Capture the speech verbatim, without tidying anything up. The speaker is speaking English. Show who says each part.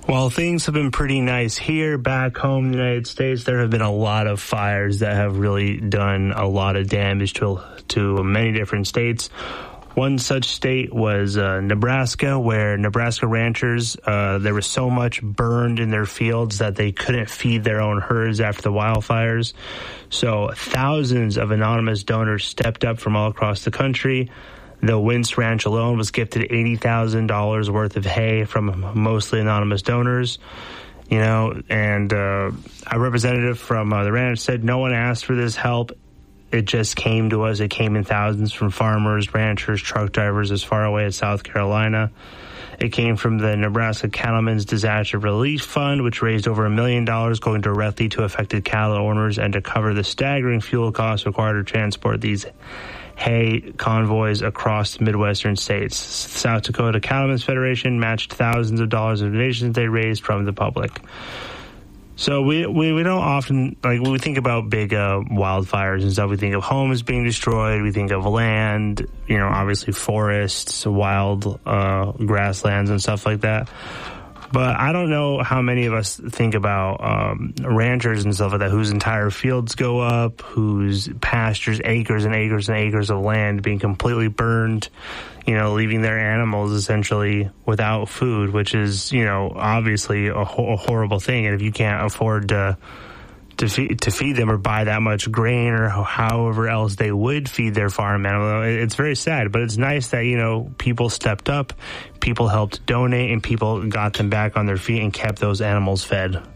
Speaker 1: While things have been pretty nice here back home in the United States, there have been a lot of fires that have really done a lot of damage to to many different states. One such state was uh, Nebraska, where Nebraska ranchers, uh, there was so much burned in their fields that they couldn't feed their own herds after the wildfires. So thousands of anonymous donors stepped up from all across the country. The Wince Ranch alone was gifted eighty thousand dollars worth of hay from mostly anonymous donors. You know, and uh, a representative from uh, the ranch said no one asked for this help. It just came to us. It came in thousands from farmers, ranchers, truck drivers as far away as South Carolina. It came from the Nebraska Cattlemen's Disaster Relief Fund, which raised over a million dollars going directly to affected cattle owners and to cover the staggering fuel costs required to transport these hay convoys across the Midwestern states. South Dakota Cattlemen's Federation matched thousands of dollars of donations they raised from the public. So we, we, we don't often, like, when we think about big uh, wildfires and stuff, we think of homes being destroyed, we think of land, you know, obviously forests, wild uh, grasslands and stuff like that. But I don't know how many of us think about um, ranchers and stuff like that, whose entire fields go up, whose pastures, acres and acres and acres of land being completely burned, you know, leaving their animals essentially without food, which is, you know, obviously a, ho- a horrible thing. And if you can't afford to to feed, to feed them or buy that much grain or however else they would feed their farm animal, it's very sad. But it's nice that, you know, people stepped up, people helped donate, and people got them back on their feet and kept those animals fed.